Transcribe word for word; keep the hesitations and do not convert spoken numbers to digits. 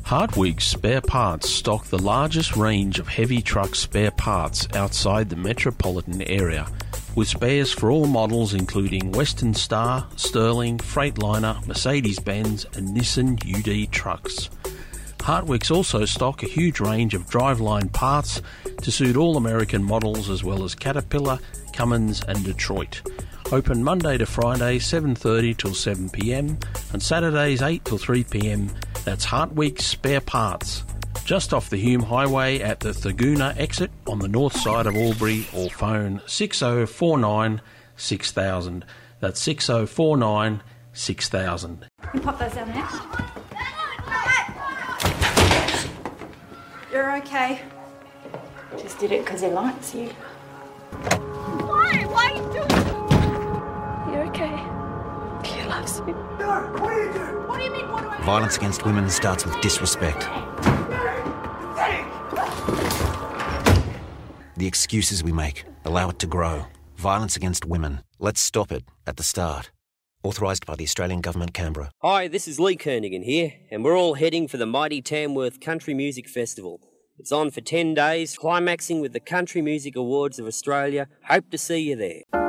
Hartwig Spare Parts stock the largest range of heavy truck spare parts outside the metropolitan area, with spares for all models including Western Star, Sterling, Freightliner, Mercedes-Benz and Nissan U D trucks. Hartwigs also stock a huge range of driveline parts to suit all American models as well as Caterpillar, Cummins and Detroit. Open Monday to Friday seven thirty till seven p m and Saturdays eight till three p m. That's Hartwig Spare Parts, just off the Hume Highway at the Thurgoona exit on the north side of Albury, or phone six oh four nine six thousand. That's six oh four nine six thousand. You pop those down there. You're okay. Just did it because he likes you. Why? Why are you doing it? You're okay. He loves me. No, what do you do? What do you mean, what do I do? Violence against women starts with disrespect. The excuses we make allow it to grow. Violence against women. Let's stop it at the start. Authorised by the Australian Government, Canberra. Hi, this is Lee Kernigan here, and we're all heading for the mighty Tamworth Country Music Festival. It's on for ten days, climaxing with the Country Music Awards of Australia. Hope to see you there.